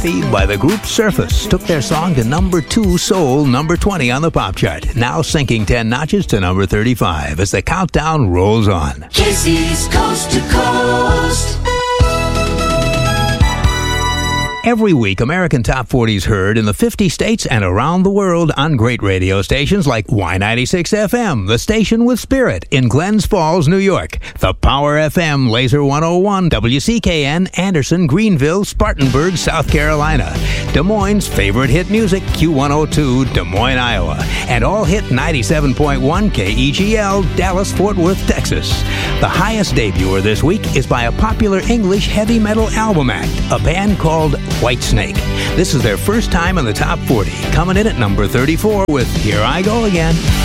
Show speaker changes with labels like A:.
A: Happy by the group Surface took their song to number 2 soul, number 20 on the pop chart, now sinking 10 notches to number 35 as the countdown rolls on.
B: Casey's Coast to Coast.
A: Every week, American Top 40s heard in the 50 states and around the world on great radio stations like Y96 FM, the station with spirit in Glens Falls, New York, the Power FM, Laser 101, WCKN, Anderson, Greenville, Spartanburg, South Carolina, Des Moines' favorite hit music, Q102, Des Moines, Iowa, and all hit 97.1 KEGL, Dallas, Fort Worth, Texas. The highest debuter this week is by a popular English heavy metal album act, a band called Whitesnake. This is their first time in the top 40, coming in at number 34 with Here I Go Again.